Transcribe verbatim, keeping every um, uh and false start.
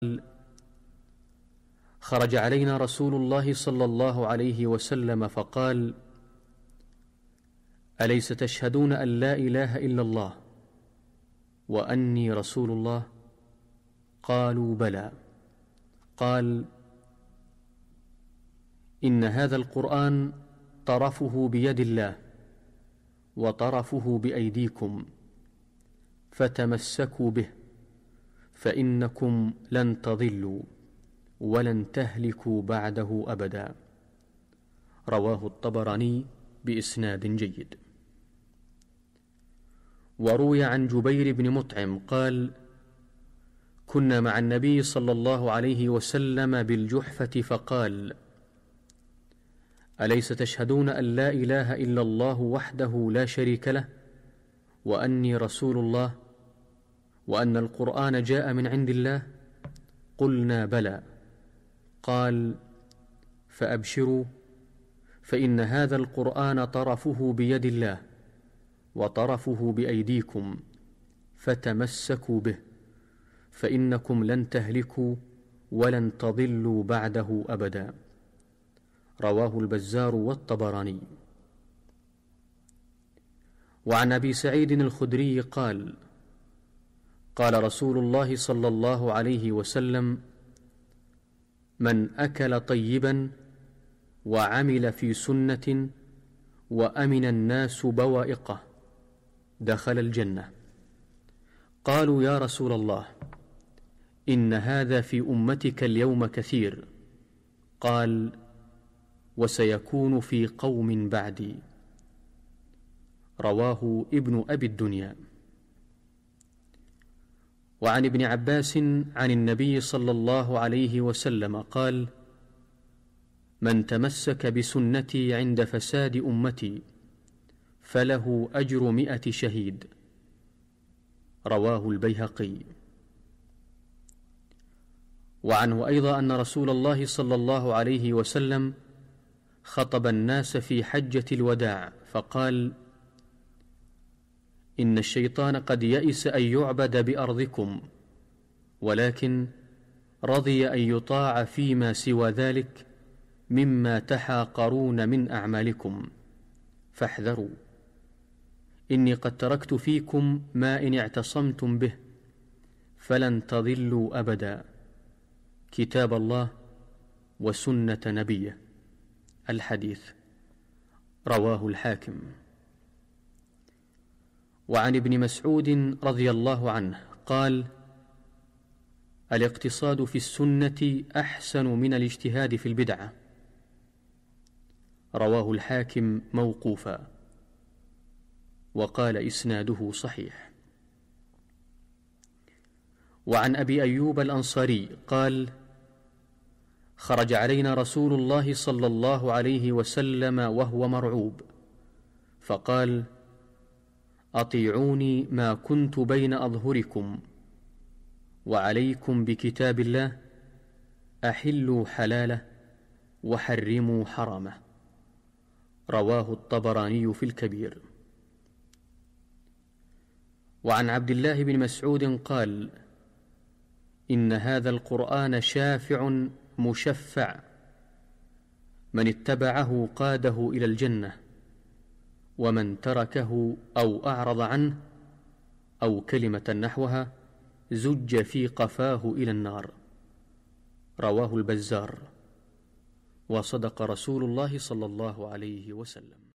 خرج علينا رسول الله صلى الله عليه وسلم فقال: أليس تشهدون أن لا إله إلا الله وأني رسول الله؟ قالوا: بلى. قال: إن هذا القرآن طرفه بيد الله وطرفه بأيديكم، فتمسكوا به فإنكم لن تضلوا ولن تهلكوا بعده أبدا. رواه الطبراني بإسناد جيد. وروي عن جبير بن مطعم قال: كنا مع النبي صلى الله عليه وسلم بالجحفة فقال: أليس تشهدون أن لا إله إلا الله وحده لا شريك له وأني رسول الله وأن القرآن جاء من عند الله؟ قلنا: بلى. قال: فأبشروا، فإن هذا القرآن طرفه بيد الله وطرفه بأيديكم، فتمسكوا به فإنكم لن تهلكوا ولن تضلوا بعده أبدا. رواه البزار والطبراني. وعن أبي سعيد الخدري قال: قال رسول الله صلى الله عليه وسلم: من أكل طيبا وعمل في سنة وأمن الناس بوائقه دخل الجنة. قالوا: يا رسول الله، إن هذا في أمتك اليوم كثير. قال: وسيكون في قوم بعدي. رواه ابن أبي الدنيا. وعن ابن عباس عن النبي صلى الله عليه وسلم قال: من تمسك بسنتي عند فساد أمتي فله أجر مئة شهيد. رواه البيهقي. وعنه أيضا أن رسول الله صلى الله عليه وسلم خطب الناس في حجة الوداع فقال: إن الشيطان قد يئس أن يعبد بأرضكم، ولكن رضي أن يطاع فيما سوى ذلك مما تحاقرون من أعمالكم، فاحذروا، إني قد تركت فيكم ما إن اعتصمتم به فلن تضلوا أبدا: كتاب الله وسنة نبيه. الحديث. رواه الحاكم. وعن ابن مسعود رضي الله عنه قال: الاقتصاد في السنة أحسن من الاجتهاد في البدعة. رواه الحاكم موقوفا، وقال إسناده صحيح. وعن أبي أيوب الأنصاري قال: خرج علينا رسول الله صلى الله عليه وسلم وهو مرعوب فقال: أطيعوني ما كنت بين أظهركم، وعليكم بكتاب الله، أحلوا حلاله وحرموا حرامه. رواه الطبراني في الكبير. وعن عبد الله بن مسعود قال: إن هذا القرآن شافع مشفع، من اتبعه قاده إلى الجنة، ومن تركه أو أعرض عنه أو كلمة نحوها زج في قفاه إلى النار. رواه البزار. وصدق رسول الله صلى الله عليه وسلم.